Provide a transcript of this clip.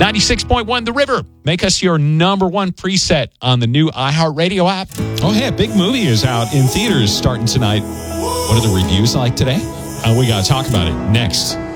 96.1 The River. Make us your number one preset on the new iHeartRadio app. Oh, hey, a big movie is out in theaters starting tonight. What are the reviews like today? We got to talk about it next.